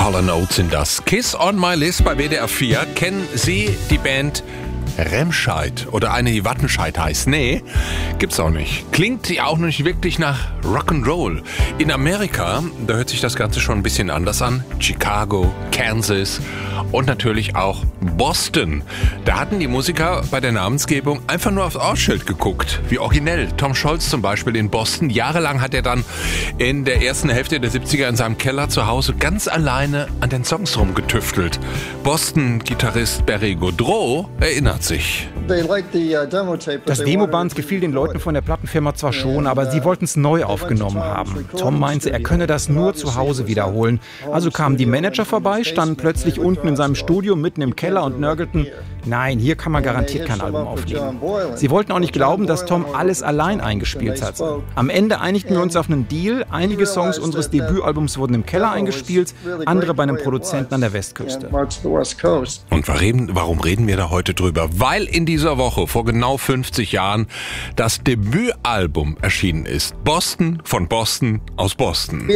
Hall & Oates sind das. Kiss on My List bei WDR 4. Kennen Sie die Band Remscheid oder eine, die Wattenscheid heißt? Nee, gibt's auch nicht. Klingt ja auch nicht wirklich nach Rock'n'Roll. In Amerika, da hört sich das Ganze schon ein bisschen anders an. Chicago, Kansas und natürlich auch Boston. Da hatten die Musiker bei der Namensgebung einfach nur aufs Ortsschild geguckt. Wie originell. Tom Scholz zum Beispiel in Boston. Jahrelang hat er dann in der ersten Hälfte der 70er in seinem Keller zu Hause ganz alleine an den Songs rumgetüftelt. Boston-Gitarrist Barry Gaudreau erinnert sich. Das Demoband gefiel den Leuten von der Plattenfirma zwar schon, aber sie wollten es neu aufgenommen haben. Tom meinte, er könne das nur zu Hause wiederholen. Also kamen die Manager vorbei, standen plötzlich unten in seinem Studio mitten im Keller und nörgelten, nein, hier kann man garantiert kein Album aufnehmen. Sie wollten auch nicht glauben, dass Tom alles allein eingespielt hat. Am Ende einigten wir uns auf einen Deal. Einige Songs unseres Debütalbums wurden im Keller eingespielt, andere bei einem Produzenten an der Westküste. Und warum reden wir da heute drüber? Weil in dieser Woche vor genau 50 Jahren das Debütalbum erschienen ist. Boston von Boston aus Boston.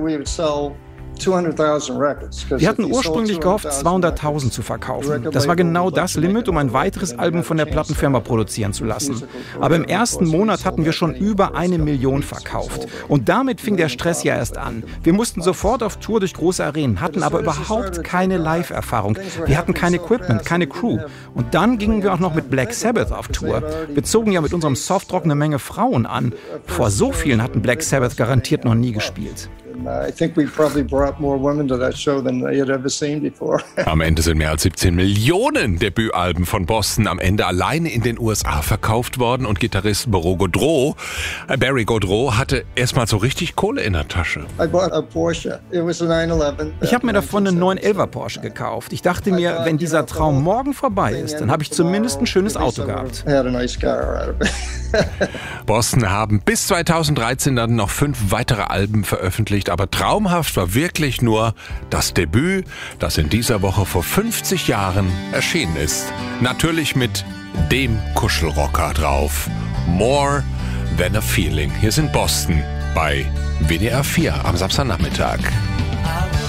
Wir hatten ursprünglich gehofft, 200.000 zu verkaufen. Das war genau das Limit, um ein weiteres Album von der Plattenfirma produzieren zu lassen. Aber im ersten Monat hatten wir schon über 1 Million verkauft. Und damit fing der Stress ja erst an. Wir mussten sofort auf Tour durch große Arenen, hatten aber überhaupt keine Live-Erfahrung. Wir hatten kein Equipment, keine Crew. Und dann gingen wir auch noch mit Black Sabbath auf Tour. Wir zogen ja mit unserem Softrock eine Menge Frauen an. Vor so vielen hatten Black Sabbath garantiert noch nie gespielt. Am Ende sind mehr als 17 Millionen Debütalben von Boston am Ende alleine in den USA verkauft worden und Gitarrist Barry Gaudreau hatte erstmal so richtig Kohle in der Tasche. Ich habe mir davon einen 911er Porsche gekauft. Ich dachte mir, wenn dieser Traum morgen vorbei ist, dann habe ich zumindest ein schönes Auto gehabt. Boston haben bis 2013 dann noch 5 weitere Alben veröffentlicht, aber traumhaft war wirklich nur das Debüt, das in dieser Woche vor 50 Jahren erschienen ist. Natürlich mit dem Kuschelrocker drauf. More Than a Feeling. Hier sind Boston bei WDR 4 am Samstagnachmittag.